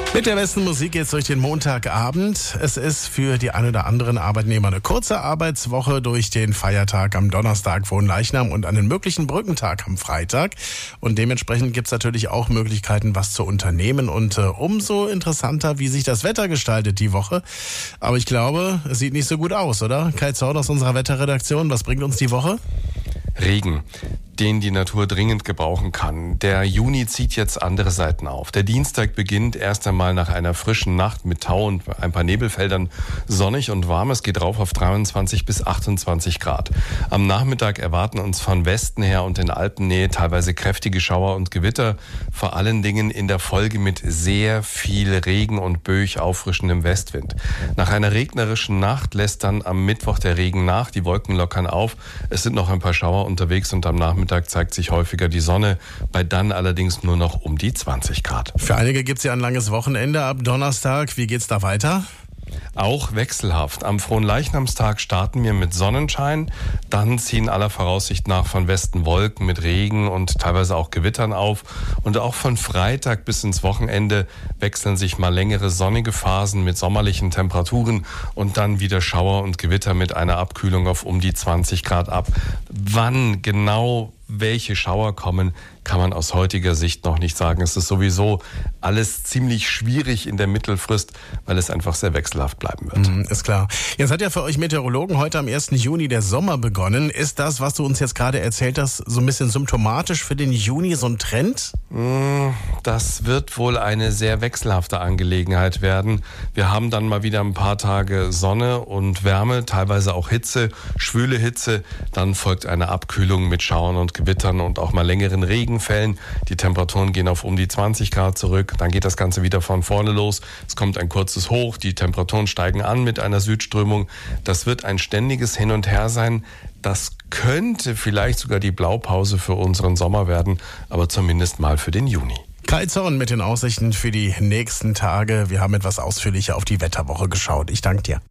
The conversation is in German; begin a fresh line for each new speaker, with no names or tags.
Mit der besten Musik geht's durch den Montagabend. Es ist für die ein oder anderen Arbeitnehmer eine kurze Arbeitswoche durch den Feiertag am Donnerstag vor Leichnam und einen möglichen Brückentag am Freitag. Und dementsprechend gibt's natürlich auch Möglichkeiten, was zu unternehmen. Und umso interessanter, wie sich das Wetter gestaltet die Woche. Aber ich glaube, es sieht nicht so gut aus, oder? Kai Zorn aus unserer Wetterredaktion, was bringt uns die Woche?
Regen, den die Natur dringend gebrauchen kann. Der Juni zieht jetzt andere Seiten auf. Der Dienstag beginnt erst einmal nach einer frischen Nacht mit Tau und ein paar Nebelfeldern sonnig und warm. Es geht rauf auf 23 bis 28 Grad. Am Nachmittag erwarten uns von Westen her und in Alpennähe teilweise kräftige Schauer und Gewitter. Vor allen Dingen in der Folge mit sehr viel Regen und böig auffrischendem Westwind. Nach einer regnerischen Nacht lässt dann am Mittwoch der Regen nach. Die Wolken lockern auf. Es sind noch ein paar Schauer unterwegs und am Nachmittag zeigt sich häufiger die Sonne, bei dann allerdings nur noch um die 20 Grad.
Für einige gibt's ja ein langes Wochenende ab Donnerstag. Wie geht's da weiter?
Auch wechselhaft. Am Fronleichnamstag starten wir mit Sonnenschein, dann ziehen aller Voraussicht nach von Westen Wolken mit Regen und teilweise auch Gewittern auf. Und auch von Freitag bis ins Wochenende wechseln sich mal längere sonnige Phasen mit sommerlichen Temperaturen und dann wieder Schauer und Gewitter mit einer Abkühlung auf um die 20 Grad ab. Wann genau welche Schauer kommen, kann man aus heutiger Sicht noch nicht sagen. Es ist sowieso alles ziemlich schwierig in der Mittelfrist, weil es einfach sehr wechselhaft bleiben wird.
Ist klar. Jetzt hat ja für euch Meteorologen heute am 1. Juni der Sommer begonnen. Ist das, was du uns jetzt gerade erzählt hast, so ein bisschen symptomatisch für den Juni, so ein Trend?
Das wird wohl eine sehr wechselhafte Angelegenheit werden. Wir haben dann mal wieder ein paar Tage Sonne und Wärme, teilweise auch Hitze, schwüle Hitze. Dann folgt eine Abkühlung mit Schauern und Gewittern und auch mal längeren Regenfällen. Die Temperaturen gehen auf um die 20 Grad zurück. Dann geht das Ganze wieder von vorne los. Es kommt ein kurzes Hoch. Die Temperaturen steigen an mit einer Südströmung. Das wird ein ständiges Hin und Her sein. Das könnte vielleicht sogar die Blaupause für unseren Sommer werden, aber zumindest mal für den Juni.
Kai Zorn mit den Aussichten für die nächsten Tage. Wir haben etwas ausführlicher auf die Wetterwoche geschaut. Ich danke dir.